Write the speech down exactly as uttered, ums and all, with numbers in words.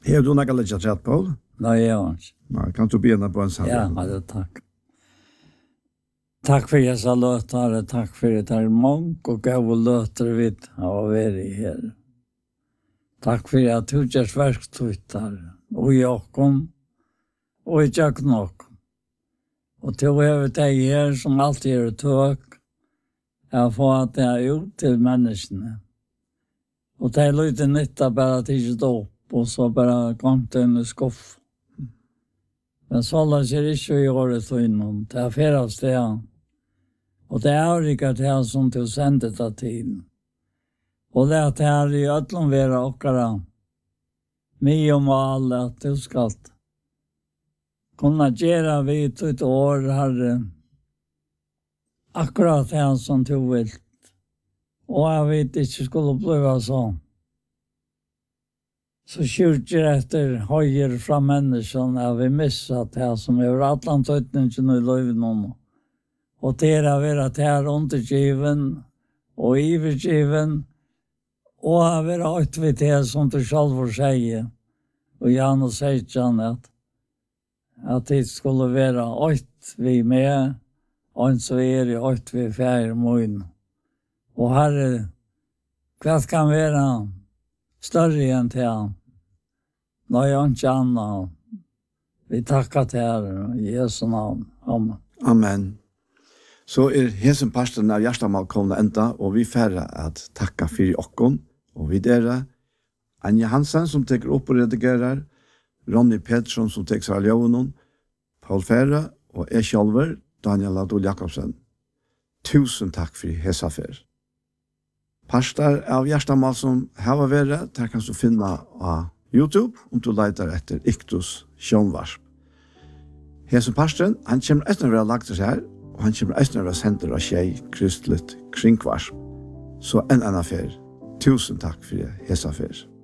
Har du något lägga chat på? Nej, jag har inte. Nej, kan du begynna på en sån? Ja, det tack. Tack för jag sa lötare, tack för det här många och gav lötare vid att vara här. Tack för att du gör verkstuttar och jag kom och jag kom. Och till över dig här som alltid är tök jag får att det är ut till människorna. Och det är lite nytta bara att inte stå upp och så bara kom till en skoff. Men så lär det inte göra det innan. Det är flera steg. Och det är olika det som du sände det till. Och det är det här i ödlom vara åkara. Mig och mal att du ska kunna göra vid ett år här akkurat det som du vill. Och jag vet inte skulle bli så. Så skjuter efter höjer från människan när vi missat det som är Atlantötningen i löven. Och det är att det är undergiven och ivergiven och har varit vid det som du själv säger. Och Jan säger att, att det skulle vara ett vi med och en så är det ett vi färger mun. Och Herre, vad kan vara större än till han? Nej, jag inte annat. Vi tackar till Herre i Jesu namn. Amen. Amen. Så er hesen pastoren av Gjerstamal komna enda, og vi færre at takka fyrir okkon, og vi dere, Anja Hansen som teker opp og redigerer, Ronny Pettersson som teker seg av ljøvnen, Paul Fære, og jeg sjálver, Daniel Adol Jakobsen. Tusen takk for hesa fyr. Pastor av Gjerstamal som hava vere, der kan du finne av YouTube, om du leitar etter Iktus Sjånvarsp. Hesen pastoren, han kommer etter å være lagt oss her, og han kommer eisen av sender av tjej kristligt kringkvars. Så en annan affär. Tusen tack för det, hesa affär.